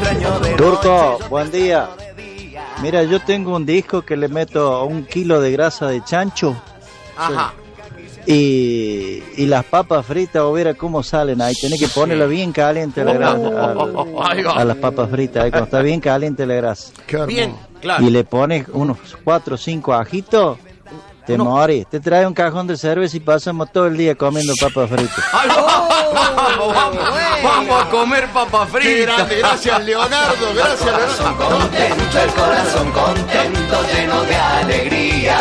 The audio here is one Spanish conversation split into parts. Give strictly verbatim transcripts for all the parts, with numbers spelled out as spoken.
Turco, buen día. Mira, yo tengo un disco que le meto un kilo de grasa de chancho. Ajá. Y, y las papas fritas, o ver cómo salen ahí. Tenés que ponerla bien caliente la grasa al, a las papas fritas. Ahí, cuando está bien caliente la grasa. Bien, claro. Y le pones unos cuatro o cinco ajitos. Te no. morís. Te trae un cajón de cerveza y pasamos todo el día comiendo papas fritas. Ay, vamos, vamos, vamos, vamos a comer papas fritas. Gracias, Leonardo. Gracias, Leonardo. Contento, el corazón contento, lleno de alegría.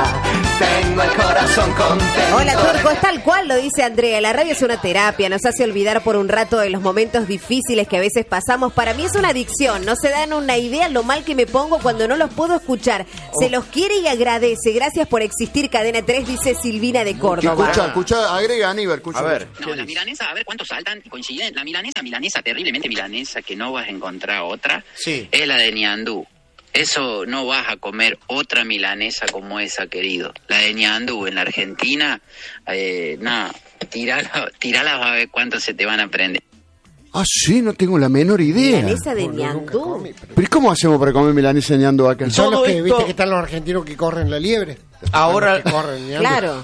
Tengo el corazón contento. Hola, Turco, es tal cual lo dice Andrea. La radio es una terapia, nos hace olvidar por un rato de los momentos difíciles que a veces pasamos. Para mí es una adicción, no se dan una idea lo mal que me pongo cuando no los puedo escuchar. Oh. Se los quiere y agradece. Gracias por existir, Cadena tres, dice Silvina de Córdoba. Escucha, escucha, agrega, Aníbal, escucha. A ver. No, la milanesa, a ver cuántos saltan, coinciden. La milanesa, milanesa, terriblemente milanesa, que no vas a encontrar otra, sí. Es la de Ñandú. Eso no vas a comer otra milanesa como esa, querido. La de Ñandú en la Argentina, eh, nada, tirala, tirala a ver cuánto se te van a prender. Ah, sí, no tengo la menor idea. Milanesa de Ñandú. Pero ¿y cómo hacemos para comer milanesa de Ñandú acá? Son los que, esto... viste que están los argentinos que corren la liebre. Ahora, que corren claro.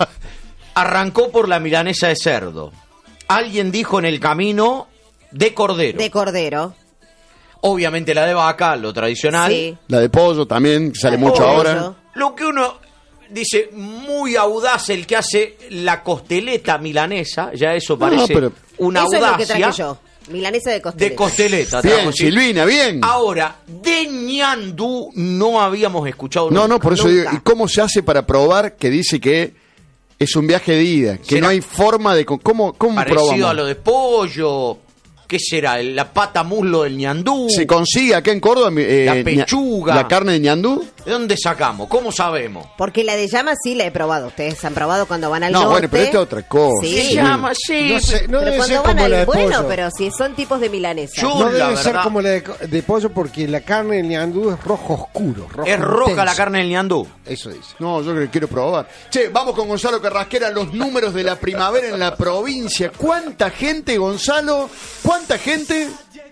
Arrancó por la milanesa de cerdo. Alguien dijo en el camino de cordero. De cordero. Obviamente la de vaca, lo tradicional. Sí. La de pollo también, que sale La mucho pollo. ahora. Lo que uno dice, muy audaz el que hace la costeleta milanesa, ya eso parece pero... una eso audacia. Es lo que traje yo. Milanesa de costeleta. De costeleta. Bien, trajo, sí. Silvina, bien. Ahora, de Ñandú no habíamos escuchado No, nunca. no, por eso Nunca. digo, ¿y cómo se hace para probar que dice que es un viaje de ida? Que ¿Será no hay forma de... ¿Cómo, cómo parecido probamos? a lo de pollo? ¿Qué será? ¿La pata muslo del Ñandú? ¿Se consigue acá en Córdoba eh, La pechuga. la carne de Ñandú? ¿De dónde sacamos? ¿Cómo sabemos? Porque la de llama sí la he probado. Ustedes han probado cuando van al No, norte. bueno, pero esta es otra cosa. Sí. Se llama, sí. No sé, no Pero debe cuando ser van como al... la de Bueno, pollo. pero si son tipos de milanesa. Yo- No la debe ser verdad. como la de, de pollo porque la carne del ñandú es rojo oscuro. Rojo Es roja intenso. la carne del Ñandú. Eso dice. No, yo creo que quiero probar. Che, vamos con Gonzalo Carrasquera, los números de la primavera en la provincia. ¿Cuánta gente, Gonzalo? ¿Cuánta gente?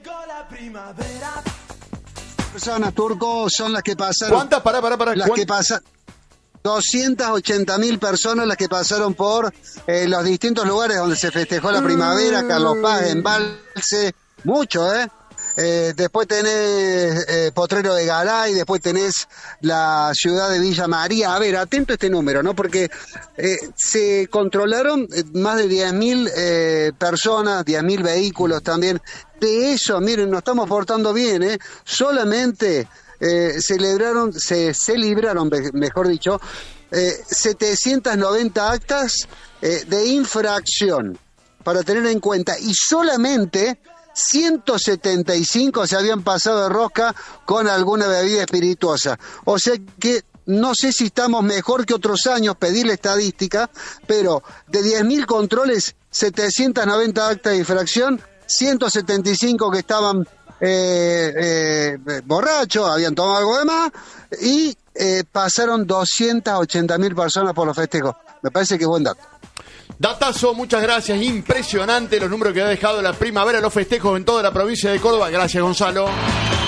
Personas, Turco, son las que pasaron. ¿Cuántas? Pará, pará, pará. Las ¿Cuán- que pasan. doscientas ochenta mil personas las que pasaron por eh, los distintos lugares donde se festejó la primavera. Carlos Paz, Embalse, mucho, ¿eh? Eh, después tenés eh, Potrero de Garay, después tenés la ciudad de Villa María. A ver, atento a este número, ¿no? Porque eh, se controlaron eh, más de diez mil eh, personas, diez mil vehículos también. De eso, miren, nos estamos portando bien, ¿eh? Solamente eh, celebraron, se, se libraron, mejor dicho, eh, setecientas noventa actas eh, de infracción, para tener en cuenta, y solamente ciento setenta y cinco se habían pasado de rosca con alguna bebida espirituosa. O sea que no sé si estamos mejor que otros años, pedir la estadística, pero de diez mil controles, setecientas noventa actas de infracción, ciento setenta y cinco que estaban eh, eh, borrachos, habían tomado algo de más, y eh, pasaron doscientas ochenta mil personas por los festejos. Me parece que es buen dato. Datazo, muchas gracias. Impresionante los números que ha dejado la primavera, los festejos en toda la provincia de Córdoba. Gracias, Gonzalo.